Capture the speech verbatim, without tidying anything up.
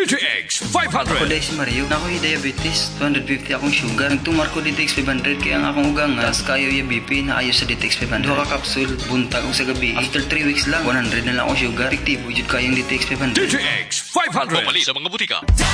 D T X five hundred. Ako dahil si Mario, na ako'y diabetes, two fifty akong sugar. Nagtumar ko D T X five hundred, kaya nga akong ugang nga. Tapos kayo yung B P na ayos sa D T X five hundred. Duha ka kapsul, buntag o sa gabi. After three weeks lang, one hundred na lang akong sugar. Efektibo, jud kayong D T X five hundred. D T X five hundred. Pumali sa mga butika.